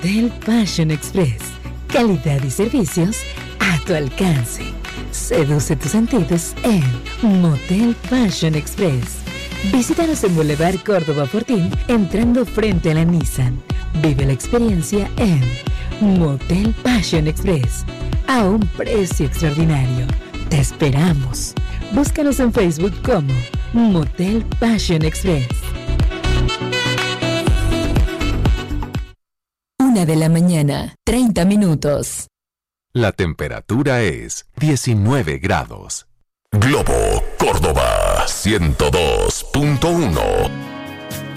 Motel Passion Express. Calidad y servicios a tu alcance. Seduce tus sentidos en Motel Passion Express. Visítanos en Boulevard Córdoba Fortín, entrando frente a la Nissan. Vive la experiencia en Motel Passion Express, a un precio extraordinario. Te esperamos. Búscanos en Facebook como Motel Passion Express. 1:30 a.m. La temperatura es 19 grados. Globo Córdoba 102.1.